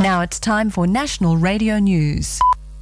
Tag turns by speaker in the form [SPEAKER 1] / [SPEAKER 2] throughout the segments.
[SPEAKER 1] Now it's time for National Radio News.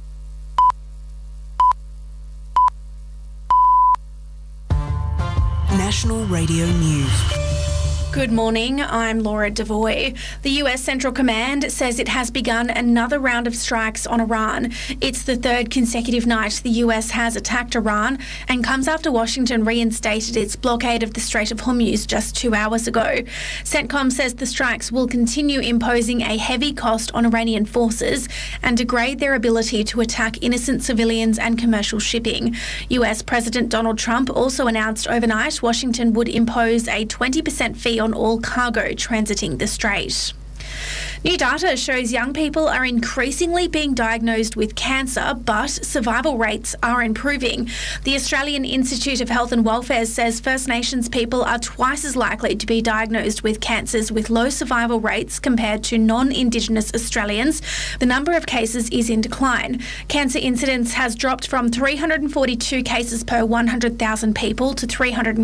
[SPEAKER 2] National Radio News.
[SPEAKER 3] Good morning, I'm Laura Devoy. The US Central Command says it has begun another round of strikes on Iran. It's the third consecutive night the US has attacked Iran and comes after Washington reinstated its blockade of the Strait of Hormuz just 2 hours ago. CENTCOM says the strikes will continue imposing a heavy cost on Iranian forces and degrade their ability to attack innocent civilians and commercial shipping. US President Donald Trump also announced overnight Washington would impose a 20% fee on all cargo transiting the strait. New data shows young people are increasingly being diagnosed with cancer, but survival rates are improving. The Australian Institute of Health and Welfare says First Nations people are twice as likely to be diagnosed with cancers with low survival rates compared to non-Indigenous Australians. The number of cases is in decline. Cancer incidence has dropped from 342 cases per 100,000 people to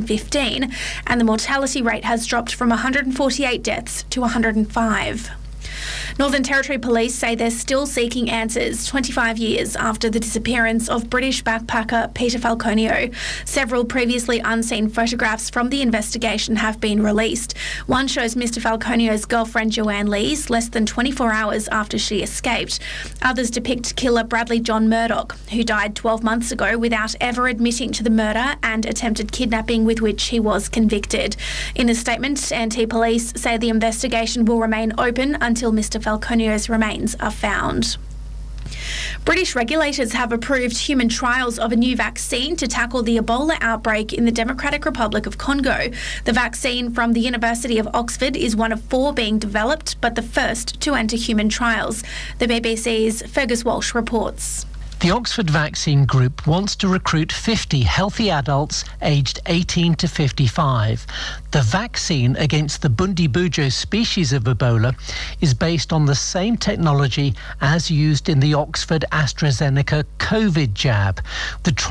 [SPEAKER 3] 315, and the mortality rate has dropped from 148 deaths to 105. Northern Territory Police say they're still seeking answers 25 years after the disappearance of British backpacker Peter Falconio. Several previously unseen photographs from the investigation have been released. One shows Mr Falconio's girlfriend Joanne Lees less than 24 hours after she escaped. Others depict killer Bradley John Murdoch, who died 12 months ago without ever admitting to the murder and attempted kidnapping with which he was convicted. In a statement, NT Police say the investigation will remain open until Mr Falconio's remains are found. British regulators have approved human trials of a new vaccine to tackle the Ebola outbreak in the Democratic Republic of Congo. The vaccine from the University of Oxford is one of 4 being developed, but the first to enter human trials. The BBC's Fergus Walsh reports.
[SPEAKER 4] The Oxford Vaccine Group wants to recruit 50 healthy adults aged 18 to 55. The vaccine against the Bundibugyo species of Ebola is based on the same technology as used in the Oxford AstraZeneca COVID jab. The